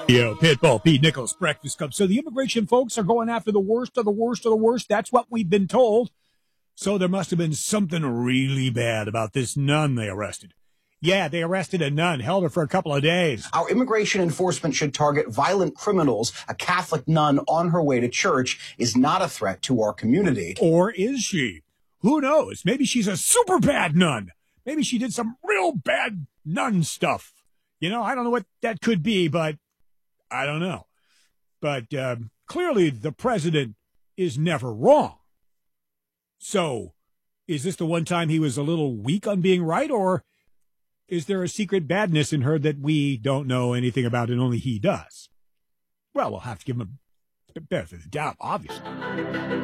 Yo, Pitbull, Pete Nichols, Breakfast Club. So the immigration folks are going after the worst of the worst of the worst. That's what we've been told. So there must have been something really bad about this nun they arrested. Yeah, they arrested a nun, held her for a couple of days. Our immigration enforcement should target violent criminals. A Catholic nun on her way to church is not a threat to our community. Or is she? Who knows? Maybe she's a super bad nun. Maybe she did some real bad nun stuff. You know, I don't know what that could be, but I don't know. But clearly the president is never wrong. So is this the one time he was a little weak on being right, or is there a secret badness in her that we don't know anything about and only he does? Well, we'll have to give him a benefit of the doubt, obviously.